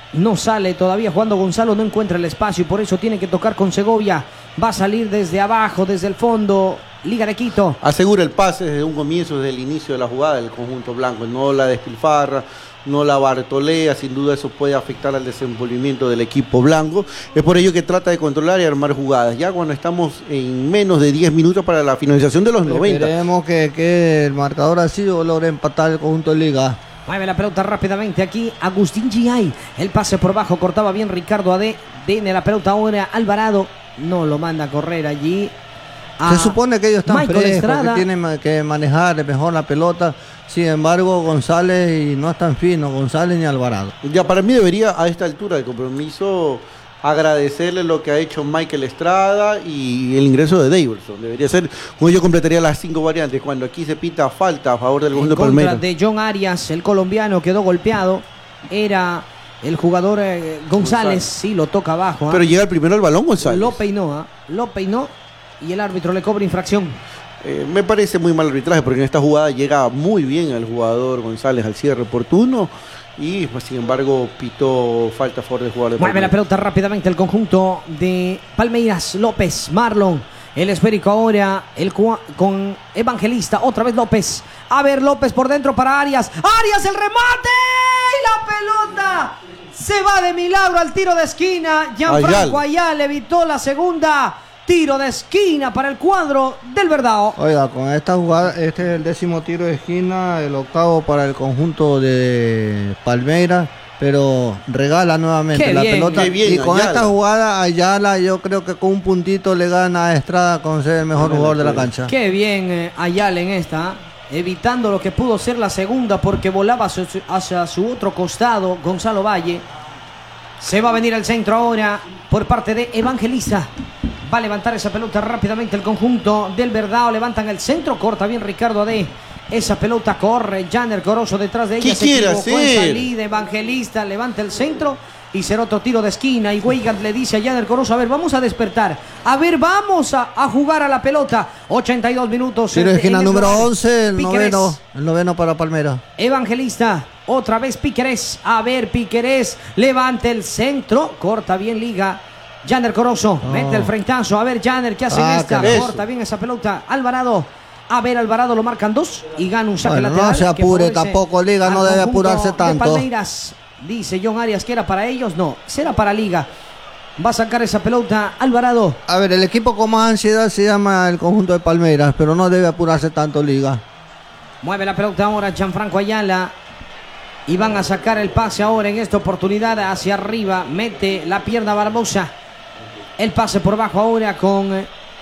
No sale todavía jugando Gonzalo, no encuentra el espacio y por eso tiene que tocar con Segovia. Va a salir desde abajo, desde el fondo. Liga de Quito. Asegura el pase desde un comienzo, desde el inicio de la jugada del conjunto blanco. No la despilfarra, no la bartolea. Sin duda eso puede afectar al desenvolvimiento del equipo blanco. Es por ello que trata de controlar y armar jugadas. Ya cuando estamos en menos de 10 minutos para la finalización de los 90. Esperemos que el marcador así logre empatar el conjunto de Liga. Mueve la pelota rápidamente aquí Agustín Giay. El pase por bajo, cortaba bien Ricardo Ade. Tiene la pelota ahora Alvarado. No lo manda a correr allí. Se supone que ellos están Michael frescos, Estrada, que tienen que manejar mejor la pelota. Sin embargo, González y no es tan fino, González ni Alvarado. Ya para mí debería a esta altura del compromiso agradecerle lo que ha hecho Michael Estrada y el ingreso de Daverson. Debería ser, como yo completaría las 5 variantes, cuando aquí se pita falta a favor del conjunto Palmeiras. De John Arias, el colombiano quedó golpeado. Era el jugador González, sí, lo toca abajo. Pero llega el primero al balón González. Lo peinó y el árbitro le cobra infracción. Me parece muy mal arbitraje porque en esta jugada llega muy bien el jugador González al cierre oportuno y pues, sin embargo pitó falta a favor del jugador de Mueve la pelota rápidamente el conjunto de Palmeiras. López, Marlon, el esférico ahora con Evangelista, otra vez López. A ver, López por dentro para Arias. Arias, el remate y la pelota se va de milagro al tiro de esquina. Gianfranco Ayala evitó la segunda. Tiro de esquina para el cuadro del Verdao. Oiga, con esta jugada, este es el 10º tiro de esquina, el 8º para el conjunto de Palmeiras, pero regala nuevamente la pelota. Y con esta jugada, Ayala, yo creo que con un puntito le gana a Estrada con ser el mejor jugador de la cancha. Qué bien Ayala en esta, evitando lo que pudo ser la segunda, porque volaba hacia su otro costado Gonzalo Valle. Se va a venir al centro ahora por parte de Evangelista. Va a levantar esa pelota rápidamente el conjunto del Verdao. Levantan el centro, corta bien Ricardo Ade. Esa pelota corre, Janer Corozo detrás de ella. ¿Qué quiere hacer? Salida, Evangelista levanta el centro y será otro tiro de esquina. Y Weigand le dice a Janer Corozo: a ver, vamos a despertar. A ver, vamos a jugar a la pelota. 82 minutos. Tiro de esquina número 11, el noveno para Palmeiras. Evangelista, otra vez Piquerés. A ver, Piquerés levanta el centro, corta bien Liga. Janer Corozo mete el frentazo. A ver, Janer, ¿qué hace en esta? Corta bien esa pelota. Alvarado. A ver, Alvarado lo marcan 2 y gana un saque lateral. No se apure tampoco, Liga, no debe apurarse tanto. Palmeiras, dice John Arias que era para ellos. No, será para Liga. Va a sacar esa pelota Alvarado. A ver, el equipo con más ansiedad se llama el conjunto de Palmeiras, pero no debe apurarse tanto, Liga. Mueve la pelota ahora Gianfranco Ayala. Y van a sacar el pase ahora en esta oportunidad hacia arriba. Mete la pierna Barbosa. El pase por bajo ahora con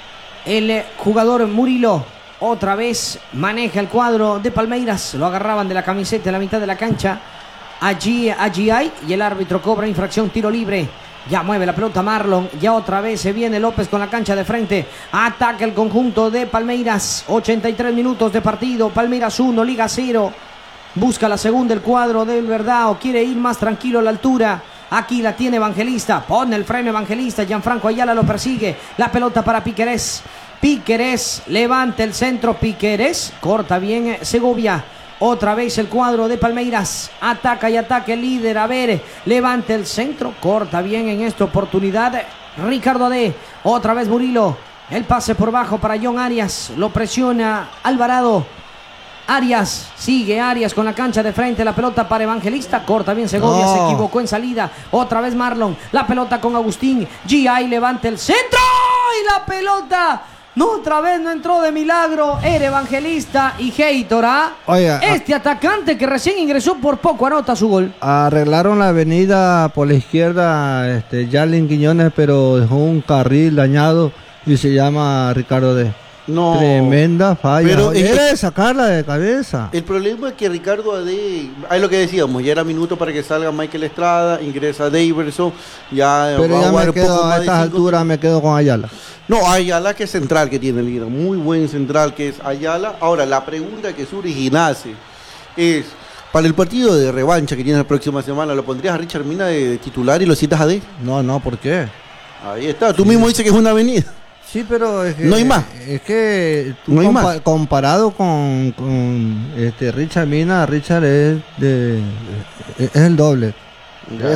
el jugador Murilo. Otra vez maneja el cuadro de Palmeiras. Lo agarraban de la camiseta en la mitad de la cancha. Allí hay. Y el árbitro cobra infracción, tiro libre. Ya mueve la pelota Marlon. Ya otra vez se viene López con la cancha de frente. Ataca el conjunto de Palmeiras. 83 minutos de partido. Palmeiras 1, Liga 0. Busca la segunda el cuadro del Verdao. Quiere ir más tranquilo a la altura. Aquí la tiene Evangelista. Pone el freno Evangelista. Gianfranco Ayala lo persigue. La pelota para Piquerés. Piquerés levanta el centro. Piquerés corta bien Segovia. Otra vez el cuadro de Palmeiras. Ataca y ataca el líder. A ver, levanta el centro. Corta bien en esta oportunidad Ricardo Ade. Otra vez Murilo. El pase por bajo para John Arias. Lo presiona Alvarado. Arias, sigue Arias con la cancha de frente, la pelota para Evangelista, corta bien Segovia, se equivocó en salida, otra vez Marlon, la pelota con Agustín, G.I. levanta el centro y la pelota, no, otra vez no entró de milagro, era Evangelista y Heitor, este atacante que recién ingresó por poco anota su gol. Arreglaron la avenida por la izquierda, Jalen Quiñones, pero dejó un carril dañado y se llama Ricardo Ade. No, tremenda falla. Pero era de sacarla de cabeza. El problema es que Ricardo Ade, ahí lo que decíamos, ya era minuto para que salga Michael Estrada, ingresa Daverson, ya pero va ya a jugar me quedo a estas alturas, me quedo con Ayala. No, Ayala que es central que tiene el Liga, muy buen central que es Ayala. Ahora, la pregunta que surge y nace es, para el partido de revancha que tiene la próxima semana, ¿lo pondrías a Richard Mina de titular y lo citas a Ade? No, ¿por qué? Ahí está, tú mismo dices que es una avenida. Sí, pero es que, no hay más. Es que tú no hay más. Comparado con Richard Mina, Richard es el doble.